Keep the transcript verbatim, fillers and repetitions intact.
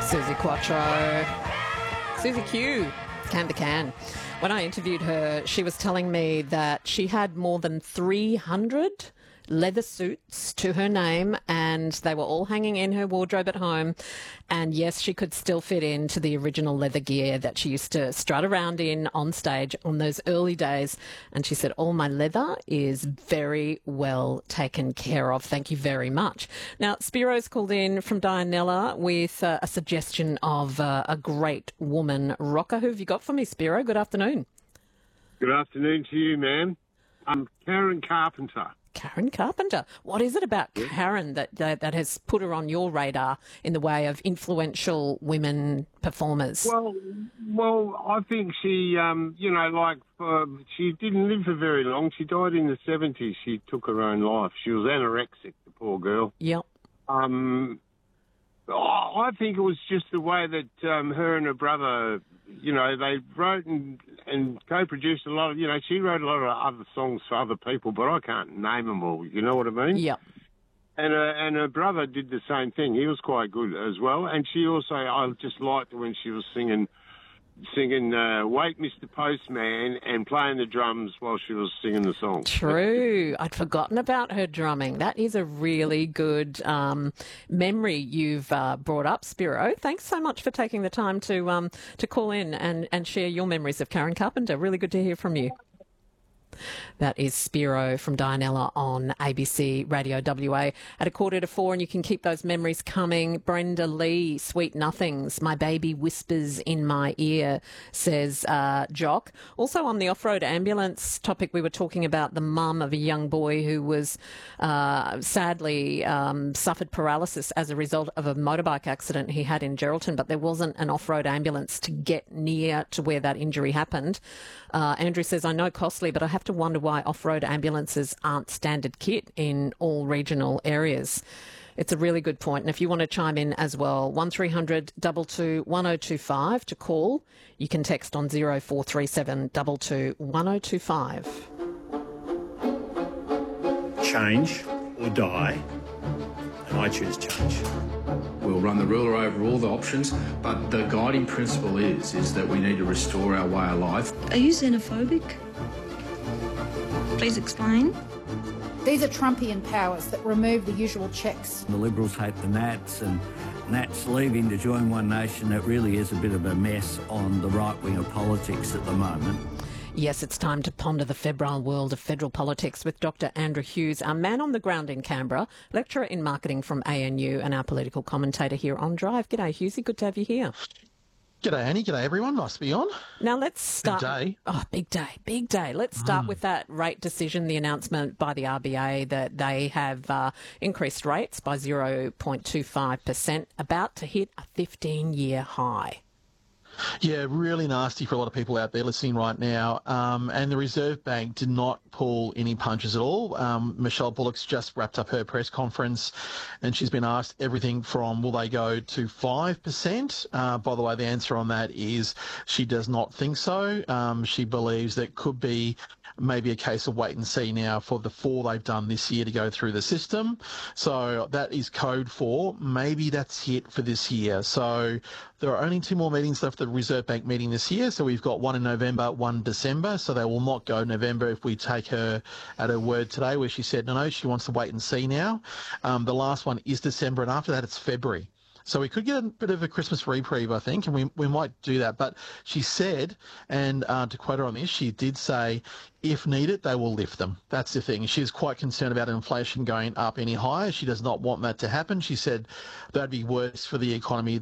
Suzi Quatro. Suzi Q, can to can. When I interviewed her, she was telling me that she had more than three hundred leather suits to her name, and they were all hanging in her wardrobe at home. And yes, she could still fit into the original leather gear that she used to strut around in on stage on those early days. And she said, all my leather is very well taken care of. Thank you very much. Now, Spiro's called in from Dianella with uh, a suggestion of uh, a great woman rocker. Who have you got for me, Spiro? Good afternoon. Good afternoon to you, ma'am. I'm Karen Carpenter. Karen Carpenter. What is it about yeah. Karen that, that that has put her on your radar in the way of influential women performers? Well, well, I think she, um, you know, like uh, she didn't live for very long. She died in the seventies. She took her own life. She was anorexic, the poor girl. Yep. Um, I think it was just the way that um, her and her brother, you know, they wrote and, and co-produced a lot of, you know, she wrote a lot of other songs for other people, but I can't name them all, you know what I mean? Yeah. And, uh, and her brother did the same thing. He was quite good as well. And she also, I just liked when she was singing, singing uh, Wake Mister Postman and playing the drums while she was singing the song. True. I'd forgotten about her drumming. That is a really good um, memory you've uh, brought up, Spiro. Thanks so much for taking the time to um, to call in and, and share your memories of Karen Carpenter. Really good to hear from you. That is Spiro from Dianella on A B C Radio W A at a quarter to four, and you can keep those memories coming. Brenda Lee, Sweet Nothings, My Baby Whispers in My Ear, says uh, Jock. Also on the off-road ambulance topic, we were talking about the mum of a young boy who was uh, sadly um, suffered paralysis as a result of a motorbike accident he had in Geraldton, but there wasn't an off-road ambulance to get near to where that injury happened. Uh, Andrew says, I know costly, but I have to wonder why off-road ambulances aren't standard kit in all regional areas. It's a really good point. And if you want to chime in as well, one three hundred two two one oh two five to call. You can text on zero four three seven two two one oh two five. Change or die, and I choose change. We'll run the ruler over all the options, but the guiding principle is, is that we need to restore our way of life. Are you xenophobic? Please explain. These are Trumpian powers that remove the usual checks. The Liberals hate the Nats, and Nats leaving to join One Nation. It really is a bit of a mess on the right wing of politics at the moment. Yes, it's time to ponder the febrile world of federal politics with Doctor Andrew Hughes, our man on the ground in Canberra, lecturer in marketing from A N U and our political commentator here on Drive. G'day, Hughesy. Good to have you here. G'day, Annie. G'day, everyone. Nice to be on. Now, let's start... Big day. Oh, big day. Big day. Let's start mm. with that rate decision, the announcement by the R B A that they have uh, increased rates by zero point two five percent, about to hit a fifteen-year high. Yeah, really nasty for a lot of people out there listening right now. Um, and the Reserve Bank did not pull any punches at all. Um, Michelle Bullock's just wrapped up her press conference, and she's been asked everything from will they go to five percent? Uh, by the way, the answer on that is she does not think so. Um, she believes that could be maybe a case of wait and see now for the four they've done this year to go through the system. So that is code for maybe that's it for this year. So there are only two more meetings left, the Reserve Bank meeting this year. So we've got one in November, one in December. So they will not go November if we take her at her word today, where she said, no, no, she wants to wait and see now. Um, the last one is December, and after that it's February. So we could get a bit of a Christmas reprieve, I think, and we we might do that. But she said, and uh, to quote her on this, she did say, if needed, they will lift them. That's the thing. She's quite concerned about inflation going up any higher. She does not want that to happen. She said that'd be worse for the economy